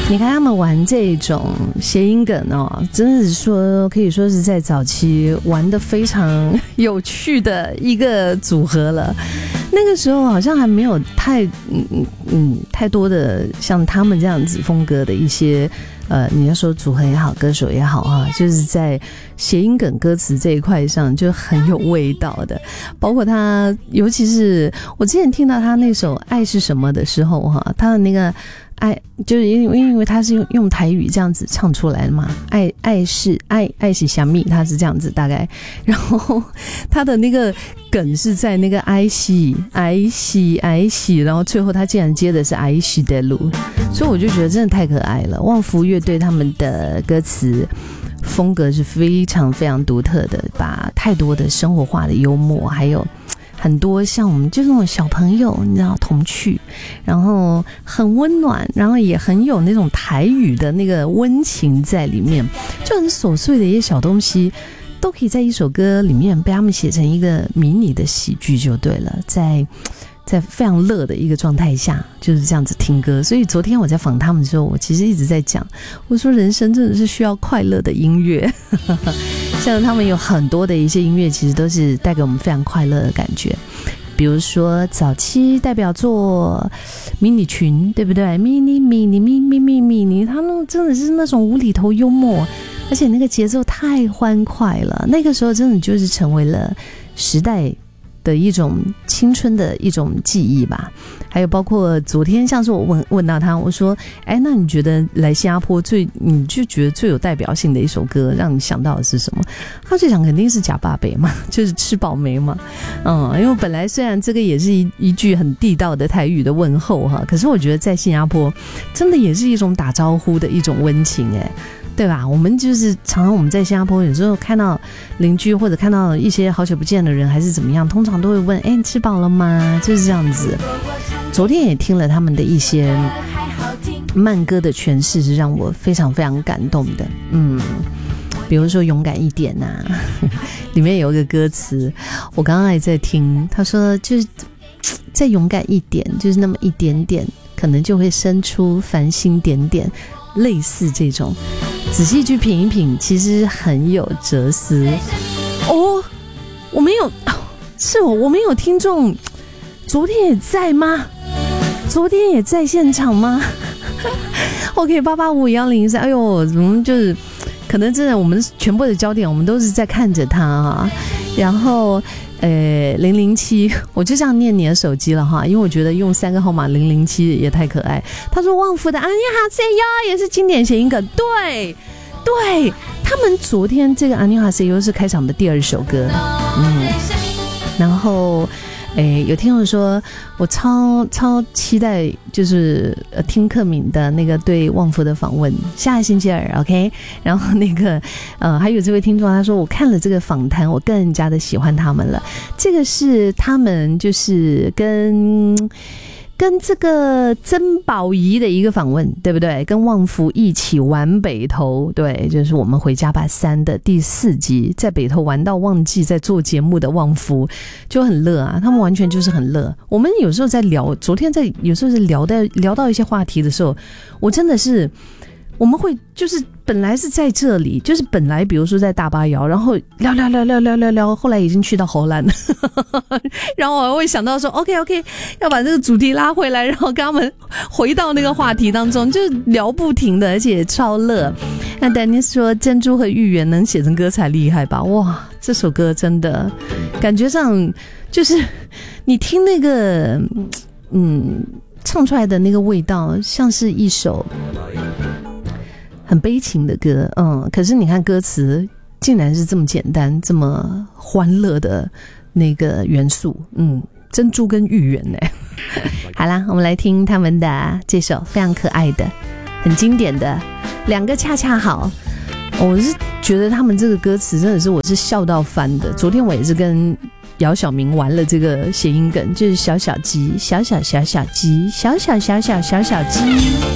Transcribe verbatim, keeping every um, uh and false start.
你看他们玩这种谐音梗哦，真的是说可以说是在早期玩得非常有趣的一个组合了。那个时候好像还没有太嗯嗯太多的像他们这样子风格的一些呃，你要说组合也好，歌手也好啊，就是在谐音梗歌词这一块上就很有味道的。包括他，尤其是我之前听到他那首《爱是什么》的时候哈，他的那个爱就是因为因为他是用用台语这样子唱出来的嘛，爱爱是爱爱是虾米，他是这样子大概，然后他的那个梗是在那个爱惜爱惜爱惜，然后最后他竟然接的是爱惜的路，所以我就觉得真的太可爱了。旺福乐队他们的歌词风格是非常非常独特的，把太多的生活化的幽默，还有很多像我们就是那种小朋友，你知道童趣，然后很温暖，然后也很有那种台语的那个温情在里面，就很琐碎的一些小东西都可以在一首歌里面被他们写成一个迷你的喜剧就对了，在在非常乐的一个状态下就是这样子听歌。所以昨天我在访他们的时候，我其实一直在讲，我说人生真的是需要快乐的音乐像他们有很多的一些音乐其实都是带给我们非常快乐的感觉，比如说早期代表作迷你裙，对不对？迷你迷你迷你迷你迷你，他们真的是那种无厘头幽默，而且那个节奏太欢快了，那个时候真的就是成为了时代的一种青春的一种记忆吧。还有包括昨天像是我问问到他，我说哎，那你觉得来新加坡最你就觉得最有代表性的一首歌让你想到的是什么？他就想肯定是假爸北嘛，就是吃饱没嘛。嗯，因为本来虽然这个也是一一句很地道的台语的问候哈，可是我觉得在新加坡真的也是一种打招呼的一种温情哎，对吧？我们就是常常我们在新加坡有时候看到邻居或者看到一些好久不见的人还是怎么样，通常都会问哎，你吃饱了吗？就是这样子。昨天也听了他们的一些慢歌的诠释，是让我非常非常感动的。嗯，比如说勇敢一点啊，里面有一个歌词我刚刚还在听，他说就是再勇敢一点，就是那么一点点，可能就会生出繁星点点，类似这种，仔细去品一品其实很有哲思哦。我没有，是我我没有听众昨天也在吗？昨天也在现场吗？OK 八八五幺零三，哎呦，我们就是可能真的我们全部的焦点我们都是在看着他啊。然后呃零零七，我就这样念你的手机了哈，因为我觉得用三个号码零零七也太可爱。他说旺福的啊你好 say yo 也是经典谐音梗，对对，他们昨天这个啊你好 say yo 是开场的第二首歌，嗯，然后诶，有听众说我超超期待就是呃听克敏的那个对旺福的访问，下个星期二 OK。 然后那个呃还有这位听众他说我看了这个访谈我更加的喜欢他们了，这个是他们就是跟跟这个曾宝仪的一个访问，对不对？跟旺福一起玩北投，对，就是我们回家吧三的第四集，在北投玩到忘记在做节目的旺福就很乐啊，他们完全就是很乐。我们有时候在聊，昨天在有时候是聊到聊到一些话题的时候，我真的是我们会就是本来是在这里，就是本来比如说在大巴窑，然后聊聊聊聊聊聊聊，后来已经去到荷兰了然后我会想到说 OK OK 要把这个主题拉回来，然后跟他们回到那个话题当中，就是聊不停的，而且超乐。那丹尼斯说珍珠和芋圆能写成歌才厉害吧，哇，这首歌真的感觉上就是你听那个嗯唱出来的那个味道像是一首很悲情的歌，嗯，可是你看歌词竟然是这么简单这么欢乐的那个元素，嗯，珍珠跟芋圆呢好啦，我们来听他们的这首非常可爱的很经典的两个恰恰好。我是觉得他们这个歌词真的是我是笑到翻的，昨天我也是跟姚晓明玩了这个谐音梗，就是小小鸡小小小小鸡小小小小小小鸡。